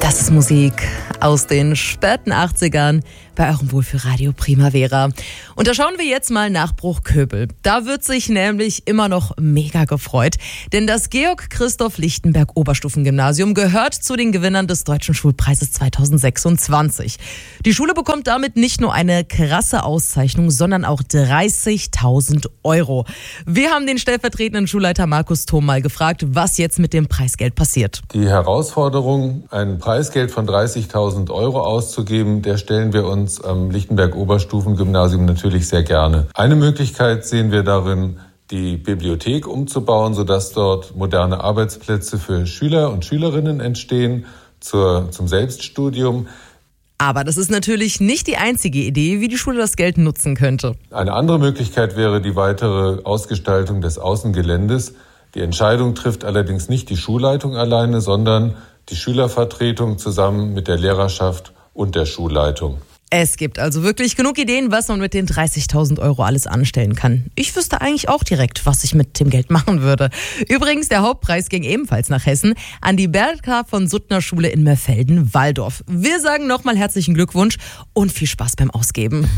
Das ist Musik aus den späten 80ern bei eurem Wohlfühlradio Primavera. Und da schauen wir jetzt mal nach Bruchköbel. Da wird sich nämlich immer noch mega gefreut, denn das Georg-Christoph-Lichtenberg-Oberstufengymnasium gehört zu den Gewinnern des Deutschen Schulpreises 2026. Die Schule bekommt damit nicht nur eine krasse Auszeichnung, sondern auch 30.000 Euro. Wir haben den stellvertretenden Schulleiter Markus Thom mal gefragt, was jetzt mit dem Preisgeld passiert. Die Herausforderung, ein Preisgeld von 30.000 Euro auszugeben, der stellen wir uns am Lichtenberg-Oberstufengymnasium natürlich sehr gerne. Eine Möglichkeit sehen wir darin, die Bibliothek umzubauen, sodass dort moderne Arbeitsplätze für Schüler und Schülerinnen entstehen zum Selbststudium. Aber das ist natürlich nicht die einzige Idee, wie die Schule das Geld nutzen könnte. Eine andere Möglichkeit wäre die weitere Ausgestaltung des Außengeländes. Die Entscheidung trifft allerdings nicht die Schulleitung alleine, sondern die Schülervertretung zusammen mit der Lehrerschaft und der Schulleitung. Es gibt also wirklich genug Ideen, was man mit den 30.000 Euro alles anstellen kann. Ich wüsste eigentlich auch direkt, was ich mit dem Geld machen würde. Übrigens, der Hauptpreis ging ebenfalls nach Hessen an die Bertha von Suttner Schule in Mörfelden-Walldorf. Wir sagen nochmal herzlichen Glückwunsch und viel Spaß beim Ausgeben.